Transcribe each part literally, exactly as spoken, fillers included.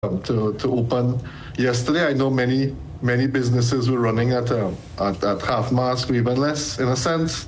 um, to, to open. Yesterday, I know many many businesses were running at, uh, at, at half mast or even less, in a sense.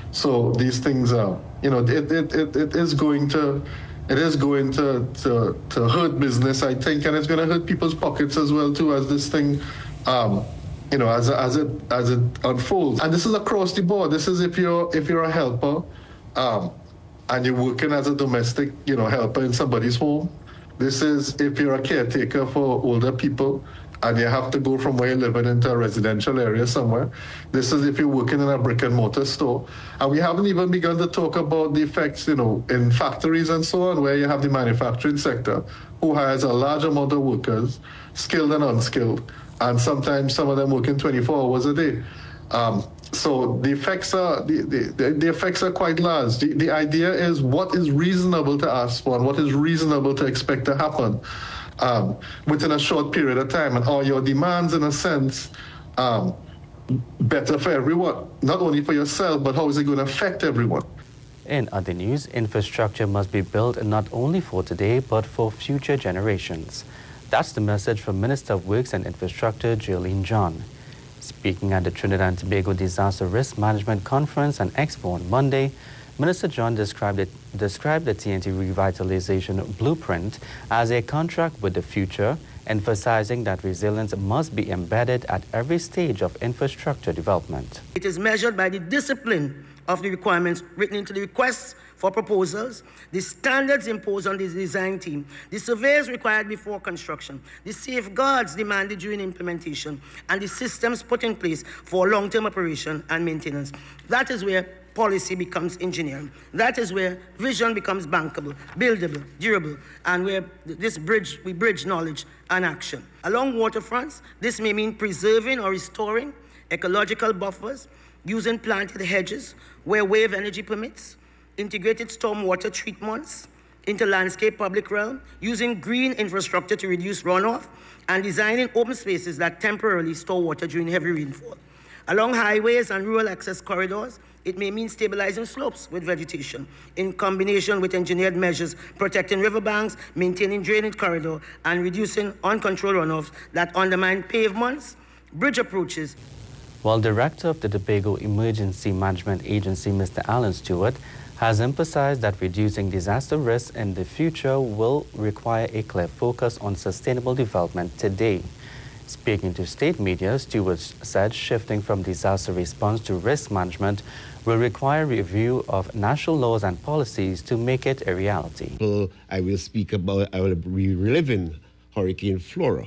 So these things are, you know, it, it, it, it is going to, it is going to, to, to hurt business, I think, and it's going to hurt people's pockets as well, too, as this thing, um, you know, as, as, it, as it unfolds. And this is across the board. This is if you're, if you're a helper um, and you're working as a domestic, you know, helper in somebody's home. This is if you're a caretaker for older people and you have to go from where you're living into a residential area somewhere. This is if you're working in a brick and mortar store. And we haven't even begun to talk about the effects, you know, in factories and so on, where you have the manufacturing sector, who has a large amount of workers, skilled and unskilled, and sometimes some of them working twenty-four hours a day. Um, so the effects are the, the, the effects are quite large. The, the idea is what is reasonable to ask for and what is reasonable to expect to happen um, within a short period of time, and are your demands, in a sense, um, better for everyone, not only for yourself, but how is it going to affect everyone? In other news, infrastructure must be built not only for today, but for future generations. That's the message from Minister of Works and Infrastructure, Jolene John. Speaking at the Trinidad and Tobago Disaster Risk Management Conference and Expo on Monday, Minister John described, it, described the T N T Revitalization Blueprint as a contract with the future, emphasizing that resilience must be embedded at every stage of infrastructure development. It is measured by the discipline of the requirements written into the requests for proposals, the standards imposed on the design team, the surveys required before construction, the safeguards demanded during implementation, and the systems put in place for long-term operation and maintenance. That is where policy becomes engineering. That is where vision becomes bankable, buildable, durable, and where this bridge, we bridge knowledge and action. Along waterfronts, this may mean preserving or restoring ecological buffers, using planted hedges where wave energy permits, integrated stormwater treatments into landscape public realm, using green infrastructure to reduce runoff, and designing open spaces that temporarily store water during heavy rainfall. Along highways and rural access corridors, it may mean stabilizing slopes with vegetation in combination with engineered measures, protecting riverbanks, maintaining drainage corridor, and reducing uncontrolled runoffs that undermine pavements, bridge approaches. While Director of the Tobago Emergency Management Agency, Mister Alan Stewart, has emphasized that reducing disaster risks in the future will require a clear focus on sustainable development today. Speaking to state media, Stewart said shifting from disaster response to risk management will require review of national laws and policies to make it a reality. Well, I will speak about, I will be reliving Hurricane Flora.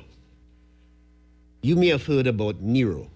You may have heard about NERO.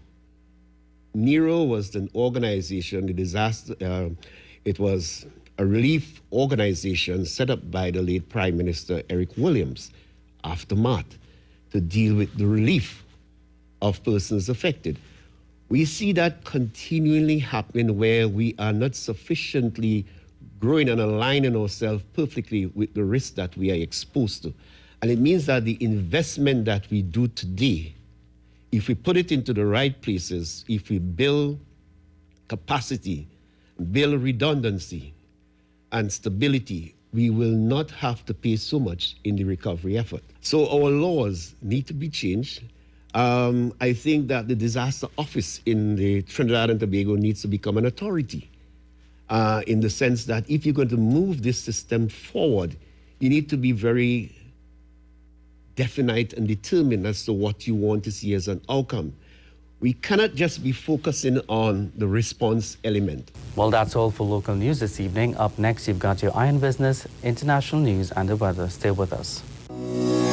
NERO was an organization, the disaster, uh, it was a relief organization set up by the late Prime Minister Eric Williams, aftermath, to deal with the relief of persons affected. We see that continually happen where we are not sufficiently growing and aligning ourselves perfectly with the risk that we are exposed to. And it means that the investment that we do today, if we put it into the right places, if we build capacity, build redundancy and stability, we will not have to pay so much in the recovery effort. So our laws need to be changed. Um, I think that the disaster office in the Trinidad and Tobago needs to become an authority uh, in the sense that if you're going to move this system forward, you need to be very definite and determined as to what you want to see as an outcome. We cannot just be focusing on the response element. Well, that's all for local news this evening. Up next, you've got your Iron Business, international news, and the weather. Stay with us.